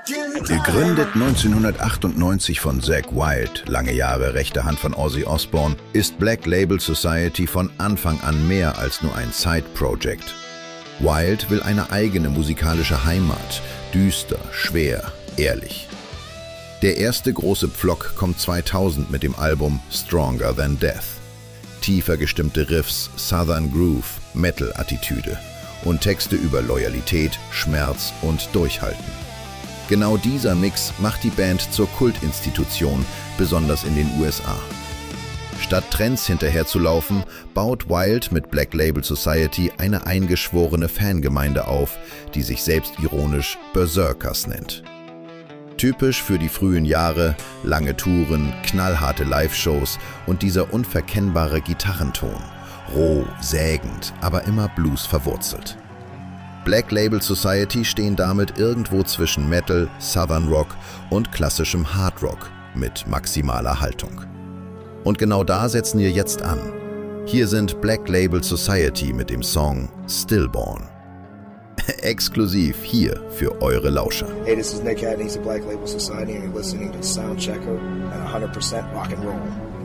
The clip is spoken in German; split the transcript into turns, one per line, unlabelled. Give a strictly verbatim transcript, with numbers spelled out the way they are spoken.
Gegründet neunzehnhundertachtundneunzig von Zakk Wylde, lange Jahre rechte Hand von Ozzy Osbourne, ist Black Label Society von Anfang an mehr als nur ein Side-Project. Wylde will eine eigene musikalische Heimat, düster, schwer, ehrlich. Der erste große Pflock kommt zweitausend mit dem Album Stronger Than Death. Tiefer gestimmte Riffs, Southern Groove, Metal-Attitüde und Texte über Loyalität, Schmerz und Durchhalten. Genau dieser Mix macht die Band zur Kultinstitution, besonders in den U S A. Statt Trends hinterherzulaufen, baut Wylde mit Black Label Society eine eingeschworene Fangemeinde auf, die sich selbstironisch Berserkers nennt. Typisch für die frühen Jahre, lange Touren, knallharte Live-Shows und dieser unverkennbare Gitarrenton. Roh, sägend, aber immer Blues verwurzelt. Black Label Society stehen damit irgendwo zwischen Metal, Southern Rock und klassischem Hard Rock mit maximaler Haltung. Und genau da setzen wir jetzt an. Hier sind Black Label Society mit dem Song Stillborn. Exklusiv hier für eure Lauscher.
Hey, this is Nick Hadney of Black Label Society and you're listening to Soundchecker at one hundred percent rock and roll.